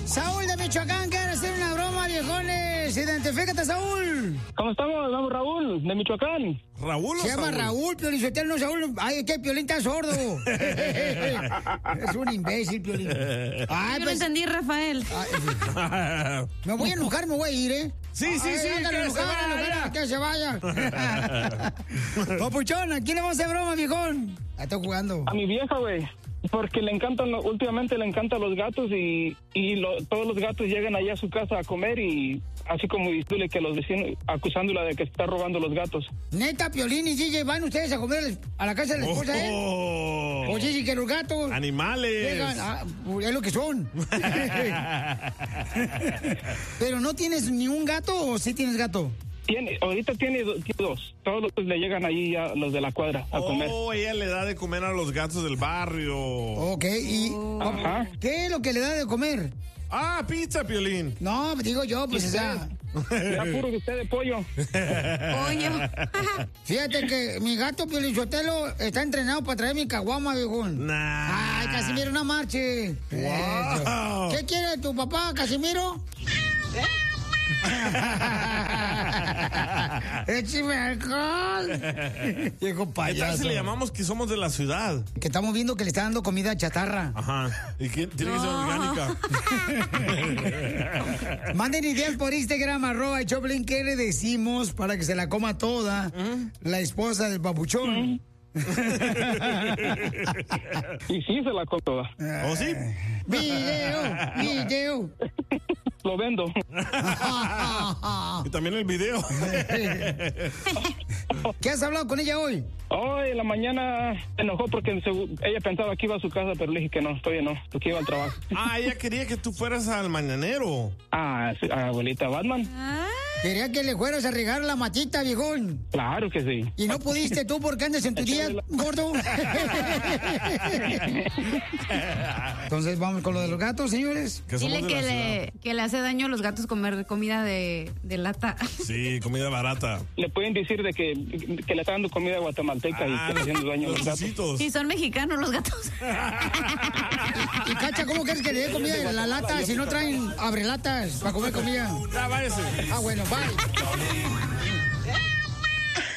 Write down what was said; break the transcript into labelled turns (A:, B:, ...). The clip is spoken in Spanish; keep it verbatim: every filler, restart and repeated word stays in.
A: Saúl de Michoacán quiere hacer una broma, viejones. Identifícate, Saúl.
B: ¿Cómo estamos? Vamos, Raúl, de Michoacán.
C: ¿Raúl o
A: Se llama
C: Saúl?
A: Raúl, Piolín Sotelo, no Saúl. Ay, qué Piolín está sordo. Es un imbécil, Piolín. Ay,
D: Yo
A: pues,
D: lo entendí, Rafael.
A: ay, me voy a enojar, me voy a ir, ¿eh?
C: Sí, sí,
A: Ay,
C: sí,
A: hágale
C: que
A: enojar,
C: se vaya.
A: enojar, que se vaya. Papuchón, ¿a quién le vamos a hacer broma, viejón? Ah, estoy jugando.
B: A mi vieja, güey. Porque le encantan, últimamente le encantan los gatos y, y lo- todos los gatos llegan allá a su casa a comer y así como diciéndole que los vecinos, acusándola de que está robando los gatos.
A: Neta, Piolín y D J, ¿van ustedes a comer a la casa de la esposa, eh?
C: Oh.
A: O sí, sí, que los gatos
C: Animales.
A: llegan, ah, es lo que son. Pero no tienes ni un gato o sí tienes gato.
B: Tiene, ahorita tiene, do- tiene dos. Todos los le llegan allí a los de la cuadra a comer.
C: Oh, ella le da de comer a los gatos del barrio.
A: Ok, y
B: Ajá.
A: ¿qué es lo que le da de comer?
C: Ah, pizza, Piolín.
A: No, digo yo, pues, o sea,
B: Ya puro que usted de pollo.
D: Pollo.
A: fíjate que mi gato Piolichotelo está entrenado para traer mi caguama, viejón.
C: Nah.
A: Ay, Casimiro, no marche.
C: Wow.
A: ¿Qué quiere tu papá, Casimiro? ¡Échame alcohol! Viejo
C: ¿Qué tal
A: payaso.
C: si le llamamos que somos de la ciudad?
A: Que estamos viendo que le está dando comida chatarra.
C: Ajá. ¿Y qué? Tiene que ser
D: No.
C: orgánica.
A: Manden ideas por Instagram, arroba el Choplin, ¿qué le decimos para que se la coma toda la esposa del papuchón?
B: Y sí, se la come toda.
C: ¿Oh, sí?
A: Video, video.
B: Lo vendo.
C: Y también el video.
A: ¿Qué has hablado con ella hoy?
B: Hoy en la mañana se enojó porque segu- ella pensaba que iba a su casa, pero le dije que no, todavía no, porque iba al trabajo.
C: Ah, ella quería que tú fueras al mañanero.
B: Ah, sí, abuelita Batman.
A: Quería que le fueras a regar la matita, viejón.
B: Claro que sí.
A: Y no pudiste tú porque andas en tu día, gordo. Entonces vamos con lo de los gatos, señores.
C: Que somos
D: Dile
C: de
D: que
C: la
D: le, que le hace daño a los gatos comer comida de, de lata.
C: ciudad. Sí, comida barata.
B: Le pueden decir de que, que le está dando comida guatemalteca y que le está haciendo daño a los
C: los
B: gatos.
C: ositos.
D: Sí, son mexicanos los gatos.
A: Y Cacha, ¿cómo quieres que le dé comida de la lata si no traen abrelatas para comer comida?
C: Ya, váyase.
A: Ah, bueno, bye.